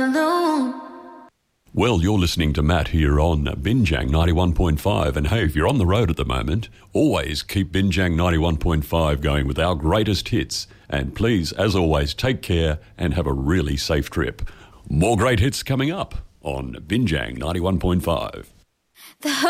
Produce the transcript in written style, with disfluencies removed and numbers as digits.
Well, you're listening to Matt here on Binjang 91.5, and hey, if you're on the road at the moment, always keep Binjang 91.5 going with our greatest hits, and please, as always, take care and have a really safe trip. More great hits coming up on Binjang 91.5.